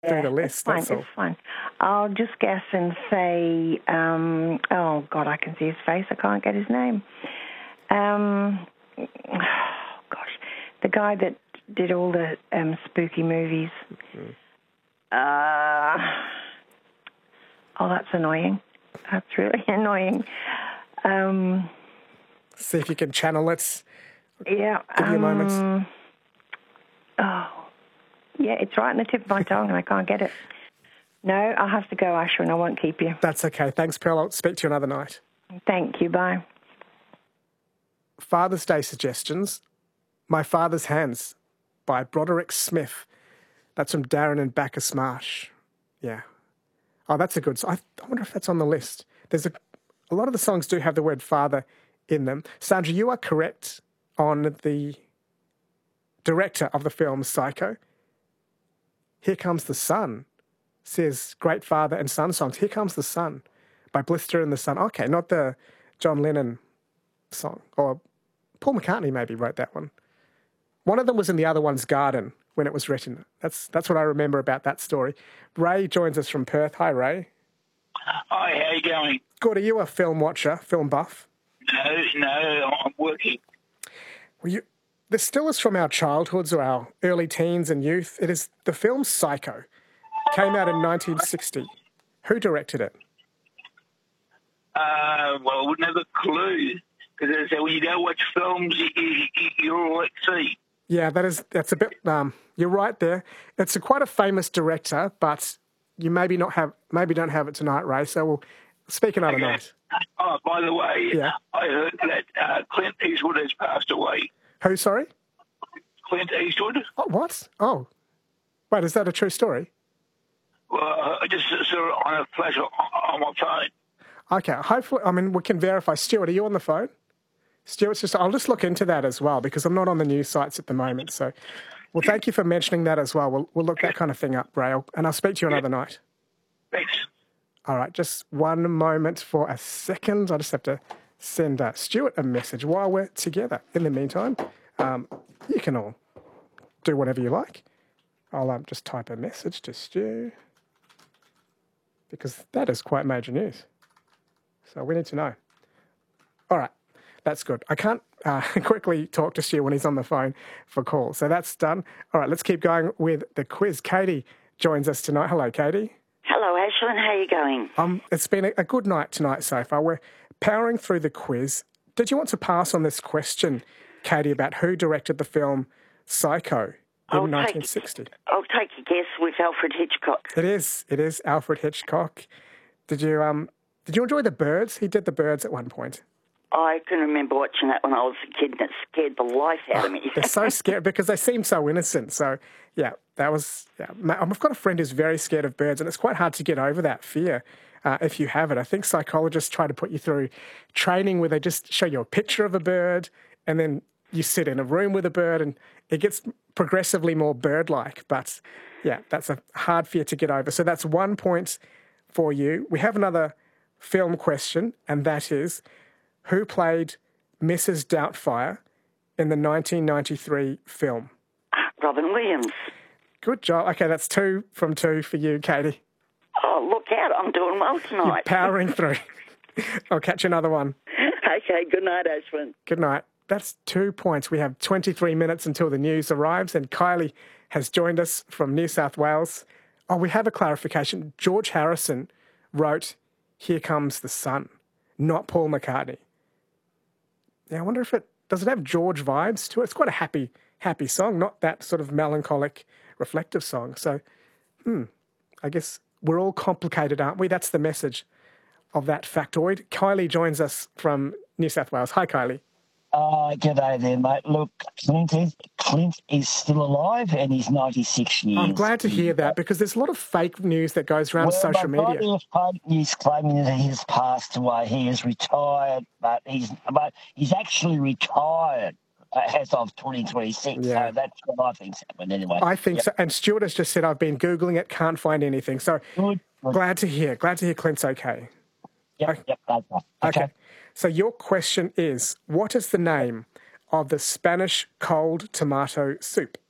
through the list, that's all. It's fine. I'll just guess and say, oh, God, I can see his face. I can't get his name. Gosh, the guy that did all the spooky movies. Mm-hmm. Oh, that's annoying. That's really annoying. See if you can channel it. Yeah. Give you a moment. Oh, yeah, it's right on the tip of my tongue and I can't get it. No, I'll have to go, Asher, and I won't keep you. That's okay. Thanks, Pearl. I'll speak to you another night. Thank you. Bye. Father's Day suggestions. My Father's Hands by Broderick Smith. That's from Darren and Bacchus Marsh. Yeah. Oh, that's a good song. I wonder if that's on the list. There's a lot of the songs do have the word father in them. Sandra, you are correct on the director of the film Psycho. Here Comes the Sun says great father and son songs. Here Comes the Sun by Blister and the Sun. Okay, not the John Lennon song. Or Paul McCartney maybe wrote that one. One of them was in the other one's garden when it was written. That's what I remember about that story. Ray joins us from Perth. Hi, Ray. Hi, how you going? Good. Are you a film watcher, film buff? No, I'm working. Well, this still is from our childhoods or our early teens and youth. It is the film Psycho. Came out in 1960. Who directed it? Well, I wouldn't have a clue. Because when you go watch films, you're all like, see. Yeah, that's a bit. You're right there. It's quite a famous director, but you maybe don't have it tonight, Ray. So we'll speak another night. Oh, by the way, yeah. I heard that Clint Eastwood has passed away. Who? Sorry. Clint Eastwood. Oh, what? Oh, wait. Is that a true story? Well, I just saw it on a flash on my phone. Okay. Hopefully, we can verify. Stuart, are you on the phone? Stuart's I'll just look into that as well because I'm not on the news sites at the moment. So, well, thank you for mentioning that as well. We'll look that kind of thing up, Ray, and I'll speak to you another night. Thanks. All right, just one moment for a second. I just have to send Stuart a message while we're together. In the meantime, you can all do whatever you like. I'll just type a message to Stu because that is quite major news. So we need to know. All right. That's good. I can't quickly talk to Stu when he's on the phone for calls. So that's done. All right, let's keep going with the quiz. Katie joins us tonight. Hello, Katie. Hello, Ashlyn. How are you going? It's been a good night tonight so far. We're powering through the quiz. Did you want to pass on this question, Katie, about who directed the film Psycho in 1960? I'll take a guess with Alfred Hitchcock. It is Alfred Hitchcock. Did you enjoy The Birds? He did The Birds at one point. I can remember watching that when I was a kid, and it scared the life out of me. They're so scared because they seem so innocent. So, yeah, that was... Yeah. I've got a friend who's very scared of birds, and it's quite hard to get over that fear if you have it. I think psychologists try to put you through training where they just show you a picture of a bird, and then you sit in a room with a bird, and it gets progressively more bird-like. But, yeah, that's a hard fear to get over. So that's 1 point for you. We have another film question, and that is... Who played Mrs. Doubtfire in the 1993 film? Robin Williams. Good job. Okay, that's 2 from 2 for you, Katie. Oh, look out. I'm doing well tonight. You're powering through. I'll catch another one. Okay, good night, Ashwin. Good night. That's 2 points. We have 23 minutes until the news arrives, and Kylie has joined us from New South Wales. Oh, we have a clarification. George Harrison wrote Here Comes the Sun, not Paul McCartney. Yeah, I wonder if does it have George vibes to it? It's quite a happy song, not that sort of melancholic, reflective song. So, I guess we're all complicated, aren't we? That's the message of that factoid. Kylie joins us from New South Wales. Hi, Kylie. G'day there, mate. Look, Clint is still alive and he's 96 years. I'm glad to hear that because there's a lot of fake news that goes around social media. He's claiming that he's passed away. He is retired, but he's actually retired as of 2026. Yeah. So that's what I think's happened anyway. I think so. And Stuart has just said, I've been Googling it, can't find anything. So Good. Glad to hear Clint's okay. Yep. Okay. So your question is, what is the name of the Spanish cold tomato soup?